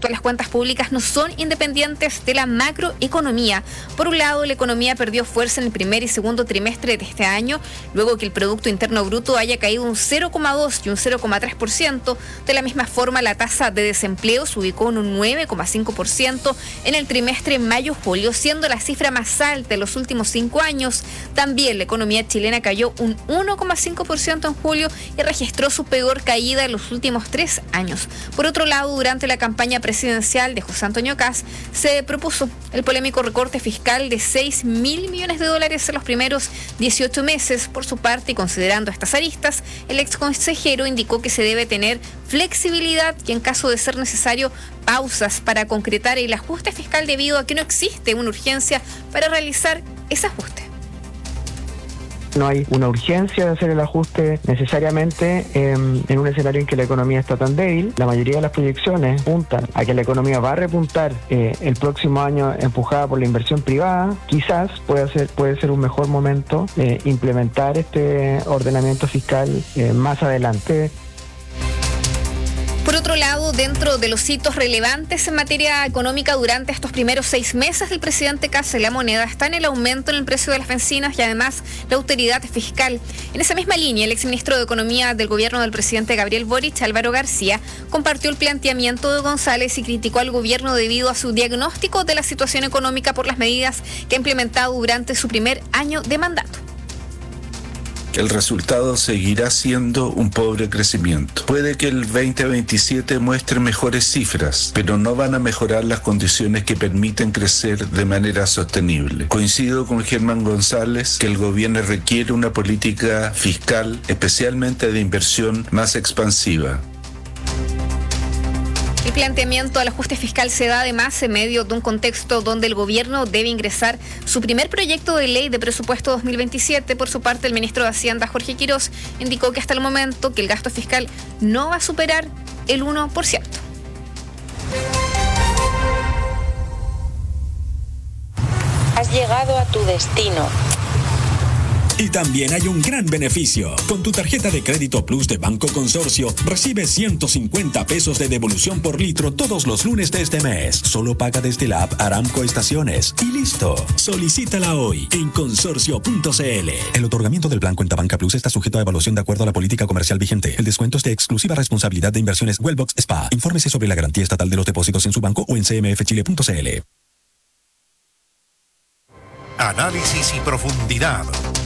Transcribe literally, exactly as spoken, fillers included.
respecto a las cuentas públicas no son independientes de la macroeconomía. Por un lado, la economía perdió fuerza en el primer y segundo trimestre de este año, luego que el Producto Interno Bruto haya caído un cero coma dos y un cero coma tres por ciento. De la misma forma, la tasa de desempleo se ubicó en un nueve coma cinco por ciento en el trimestre mayo-julio, siendo la cifra más alta de los últimos cinco años. También la economía chilena cayó un uno coma cinco por ciento en julio y registró su peor caída en los últimos tres años. Por otro lado, durante la campaña presidencial de José Antonio Kast, se propuso el polémico recorte fiscal de seis mil millones de dólares en los primeros dieciocho meses. Por su parte, y considerando estas aristas, el exconsejero indicó que se debe tener flexibilidad y, en caso de ser necesario, pausas para concretar el ajuste fiscal debido a que no existe una urgencia para realizar ese ajuste. No hay una urgencia de hacer el ajuste necesariamente eh, en un escenario en que la economía está tan débil. La mayoría de las proyecciones apuntan a que la economía va a repuntar eh, el próximo año empujada por la inversión privada. Quizás puede ser, puede ser un mejor momento eh, implementar este ordenamiento fiscal eh, más adelante. Por otro lado, dentro de los hitos relevantes en materia económica durante estos primeros seis meses del presidente Kast, la moneda está en el aumento en el precio de las bencinas y además la autoridad fiscal. En esa misma línea, el exministro de Economía del gobierno del presidente Gabriel Boric, Álvaro García, compartió el planteamiento de González y criticó al gobierno debido a su diagnóstico de la situación económica por las medidas que ha implementado durante su primer año de mandato. El resultado seguirá siendo un pobre crecimiento. Puede que el veinte veintisiete muestre mejores cifras, pero no van a mejorar las condiciones que permiten crecer de manera sostenible. Coincido con Germán González que el gobierno requiere una política fiscal, especialmente de inversión, más expansiva. El planteamiento al ajuste fiscal se da además en medio de un contexto donde el gobierno debe ingresar su primer proyecto de ley de presupuesto dos mil veintisiete. Por su parte, el ministro de Hacienda, Jorge Quirós, indicó que hasta el momento que el gasto fiscal no va a superar el uno por ciento. Has llegado a tu destino. Y también hay un gran beneficio. Con tu tarjeta de crédito Plus de Banco Consorcio, recibes ciento cincuenta pesos de devolución por litro todos los lunes de este mes. Solo paga desde la app Aramco Estaciones. Y listo. Solicítala hoy en consorcio punto c l. El otorgamiento del plan Cuenta Banca Plus está sujeto a evaluación de acuerdo a la política comercial vigente. El descuento es de exclusiva responsabilidad de Inversiones Wellbox Spa. Infórmese sobre la garantía estatal de los depósitos en su banco o en c m f chile punto c l. Análisis y profundidad.